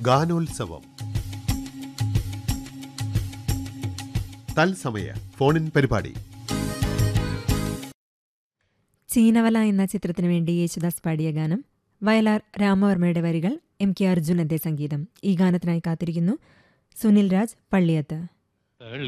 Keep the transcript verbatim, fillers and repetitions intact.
ഗാനോത്സവം തത്സമയ ഫോണിൻ പരിപാടി. ചീനവല എന്ന ചിത്രത്തിനു വേണ്ടി യേശുദാസ് പാടിയ ഗാനം. വയലാർ രാമവർമ്മയുടെ വരികൾ, എം കെ അർജുനന്റെ സംഗീതം. ഈ ഗാനത്തിനായി കാത്തിരിക്കുന്നു സുനിൽ രാജ് പള്ളിയത്ത്.